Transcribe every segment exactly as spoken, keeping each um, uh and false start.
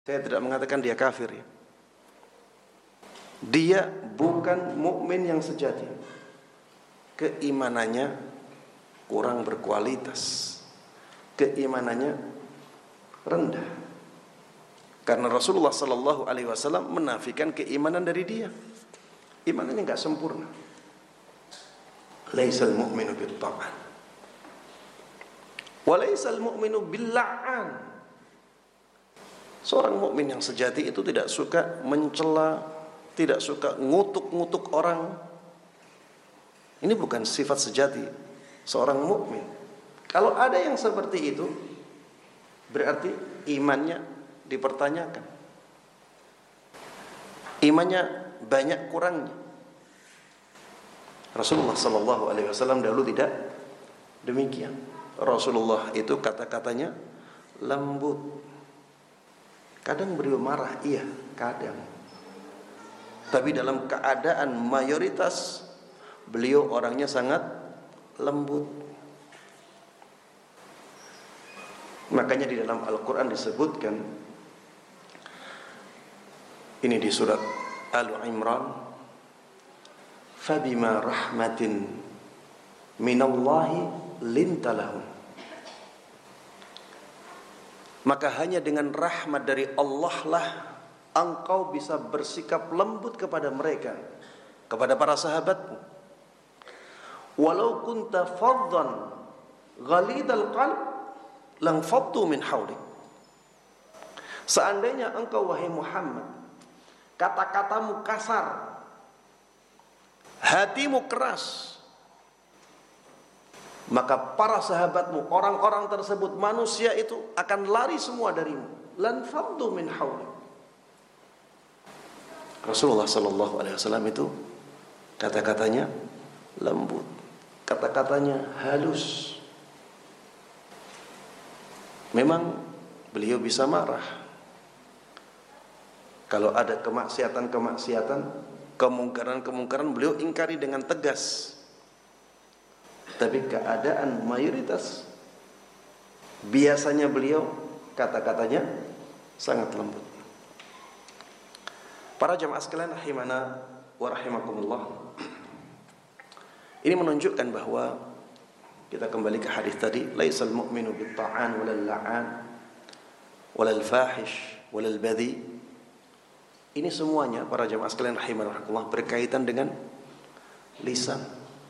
Saya tidak mengatakan dia kafir ya. Dia bukan mukmin yang sejati. Keimanannya kurang berkualitas. Keimanannya rendah. Karena Rasulullah sallallahu alaihi wasallam menafikan keimanan dari dia. Imanannya enggak sempurna. Laisal mu'minu bil-ta'an. Wa laisal mu'minu bil-la'an. Seorang mukmin yang sejati itu tidak suka mencela, tidak suka ngutuk-ngutuk orang. Ini bukan sifat sejati seorang mukmin. Kalau ada yang seperti itu, berarti imannya dipertanyakan. Imannya banyak kurangnya. Rasulullah sallallahu alaihi wasallam dahulu tidak demikian. Rasulullah itu kata-katanya lembut. Kadang beliau marah, iya, kadang. Tapi dalam keadaan mayoritas beliau orangnya sangat lembut. Makanya di dalam Al-Quran disebutkan, ini di surat Al-Imran, fabima rahmatin minallahi lintalahum. Maka hanya dengan rahmat dari Allah lah engkau bisa bersikap lembut kepada mereka, kepada para sahabatmu. Walau kunta faddan ghalidal qalb lang faddu min hawlik. Seandainya engkau wahai Muhammad kata-katamu kasar, hatimu keras, maka para sahabatmu, orang-orang tersebut, manusia itu akan lari semua darimu. Lan faddu min hawlik. Rasulullah sallallahu alaihi wasallam itu kata-katanya lembut, kata-katanya halus. Memang beliau bisa marah. Kalau ada kemaksiatan-kemaksiatan, kemungkaran-kemungkaran, beliau ingkari dengan tegas. Tapi keadaan mayoritas biasanya beliau kata-katanya sangat lembut. Para jamaah sekalian rahimana wa rahimakumullah. Ini menunjukkan bahwa kita kembali ke hadis tadi, laisal mu'minu bit-ta'an walal la'an walal fahish walal badhi. Ini semuanya para jamaah sekalian rahimana wa rahimakumullah berkaitan dengan lisan.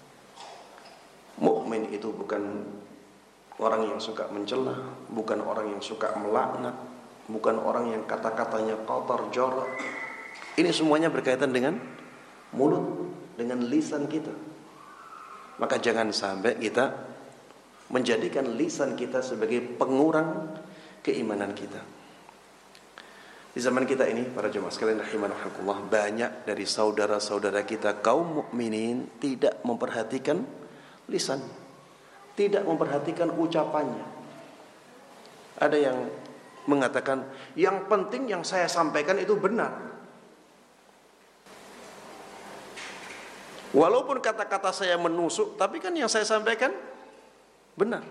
Mukmin itu bukan orang yang suka mencela, bukan orang yang suka melaknat, bukan orang yang kata-katanya kotor, jorok. Ini semuanya berkaitan dengan mulut, dengan lisan kita. Maka jangan sampai kita menjadikan lisan kita sebagai pengurang keimanan kita. Di zaman kita ini, para jemaah sekalian rahimanahumullah, banyak dari saudara-saudara kita kaum mukminin tidak memperhatikan lisan, tidak memperhatikan ucapannya. Ada yang mengatakan yang penting yang saya sampaikan itu benar, walaupun kata-kata saya menusuk, tapi kan yang saya sampaikan benar.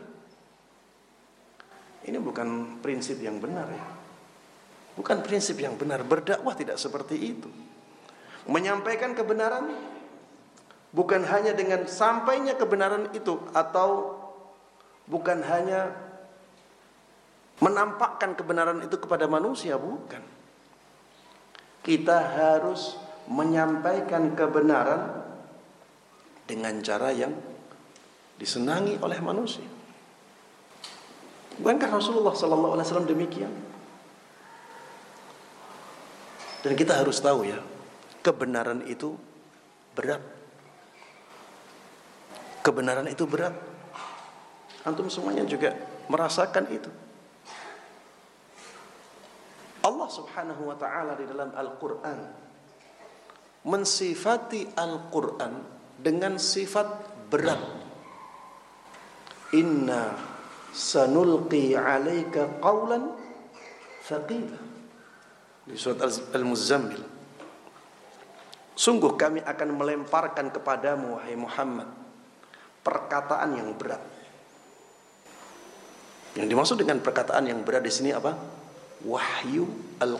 Ini bukan prinsip yang benar ya. Bukan prinsip yang benar. Berdakwah tidak seperti itu. Menyampaikan kebenaran bukan hanya dengan sampainya kebenaran itu, atau bukan hanya menampakkan kebenaran itu kepada manusia, bukan. Kita harus menyampaikan kebenaran dengan cara yang disenangi oleh manusia. Bukankah Rasulullah sallallahu alaihi wasallam demikian? Dan kita harus tahu ya, kebenaran itu berat. Kebenaran itu berat. Antum semuanya juga merasakan itu. Allah Subhanahu wa taala di dalam Al-Qur'an mensifati Al-Qur'an dengan sifat berat. Inna sanulqi 'alaika qawlan thaqila. Di surat Al-Muzammil. Sungguh kami akan melemparkan kepadamu wahai Muhammad perkataan yang berat. Yang dimaksud dengan perkataan yang berat di sini apa? wahyu